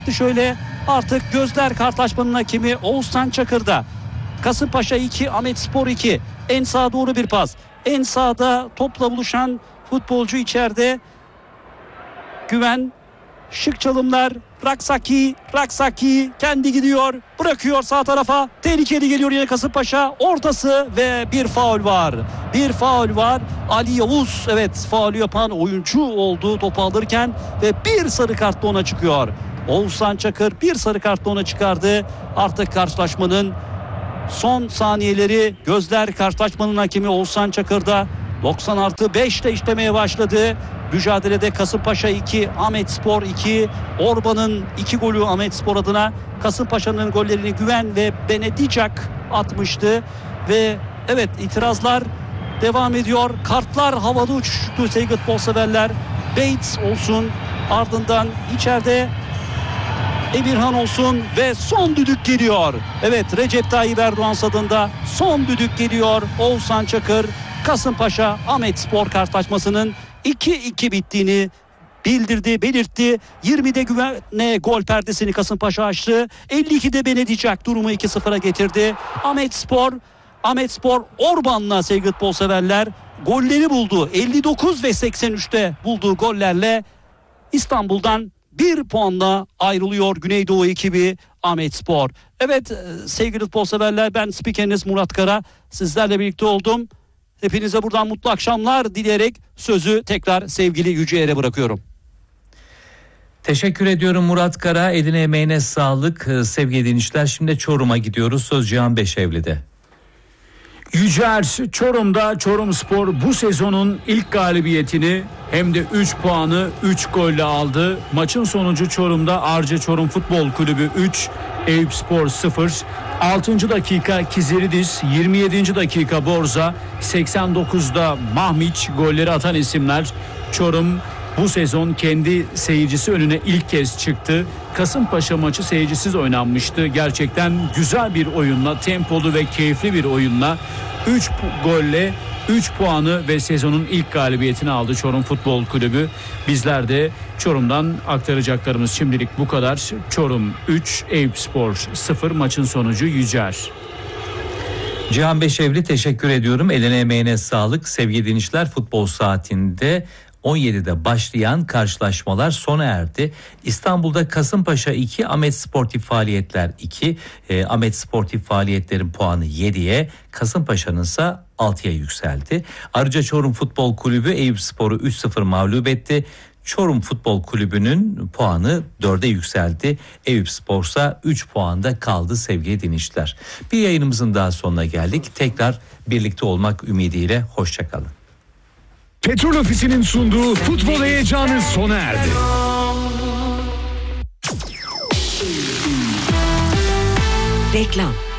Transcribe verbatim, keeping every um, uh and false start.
Şöyle artık gözler karşılaşmanın hakemi Oğuzhan Çakır'da. Kasımpaşa iki, Ahmetspor iki. En sağa doğru bir pas. En sağda topla buluşan futbolcu içeride. Güven, şık çalımlar. Raksaki, Raksaki kendi gidiyor. Bırakıyor sağ tarafa. Tehlikeli geliyor yine Kasımpaşa. Ortası ve bir faul var. Bir faul var. Ali Yavuz evet faul yapan oyuncu oldu topu alırken ve bir sarı kartla ona çıkıyor. Oğuzhan Çakır bir sarı kartla ona çıkardı. Artık karşılaşmanın son saniyeleri, gözler karşılaşmanın hakemi Oğuzhan Çakır'da. doksan artı beşte işlemeye başladı. Mücadelede Kasımpaşa iki, Ahmetspor iki. Orban'ın iki golü Ahmetspor adına. Kasımpaşa'nın gollerini Güven ve Benedicak atmıştı. Ve evet, itirazlar devam ediyor. Kartlar havada uçuştu sevgili futbol severler. Bates olsun, ardından içeride Emirhan olsun ve son düdük geliyor. Evet, Recep Tayyip Erdoğan stadında son düdük geliyor. Oğuzhan Çakır Kasımpaşa Ahmetspor karşılaşmasının iki iki bittiğini bildirdi, belirtti. yirmide Güven'e gol perdesini Kasımpaşa açtı. elli ikide Benedicak durumu iki sıfıra getirdi. Ahmetspor Ahmetspor Orban'la sevgili futbol severler golleri buldu. elli dokuz ve seksen üçte bulduğu gollerle İstanbul'dan bir puanla ayrılıyor Güneydoğu ekibi Ahmetspor. Evet sevgili futbol severler, ben spikeriniz Murat Kara, sizlerle birlikte oldum. Hepinize buradan mutlu akşamlar dileyerek sözü tekrar sevgili Yüce'ye bırakıyorum. Teşekkür ediyorum Murat Kara. Eline emeğine sağlık sevgili dinleyiciler. Şimdi Çorum'a gidiyoruz. Söz Cihan Beşevli'de. Yücer Çorum'da Çorumspor bu sezonun ilk galibiyetini hem de üç puanı üç golle aldı. Maçın sonucu Çorum'da Arca Çorum Futbol Kulübü üç, Eyüpspor sıfır. altıncı dakika Kiziridis, yirmi yedinci dakika Borza, seksen dokuzda Mahmiç golleri atan isimler. Çorum bu sezon kendi seyircisi önüne ilk kez çıktı. Kasımpaşa maçı seyircisiz oynanmıştı. Gerçekten güzel bir oyunla, tempolu ve keyifli bir oyunla üç golle üç puanı ve sezonun ilk galibiyetini aldı Çorum Futbol Kulübü. Bizler de Çorum'dan aktaracaklarımız şimdilik bu kadar. Çorum üç, Eyüpspor sıfır, maçın sonucu Yücer. Cihan Beşevli, teşekkür ediyorum. Eline emeğine sağlık. Sevgili dinleyiciler, futbol saatinde on yedide başlayan karşılaşmalar sona erdi. İstanbul'da Kasımpaşa iki, Ahmet Sportif Faaliyetler iki. E, Ahmet Sportif Faaliyetler'in puanı yediye, Kasımpaşa'nın ise altıya yükseldi. Ayrıca Çorum Futbol Kulübü Eyüpspor'u üç sıfır mağlup etti. Çorum Futbol Kulübü'nün puanı dörde yükseldi. Eyüpspor ise üç puanda kaldı sevgili dinleyiciler. Bir yayınımızın daha sonuna geldik. Tekrar birlikte olmak ümidiyle hoşçakalın. Petrol Ofisi'nin sunduğu futbol heyecanı sona erdi. Reklam.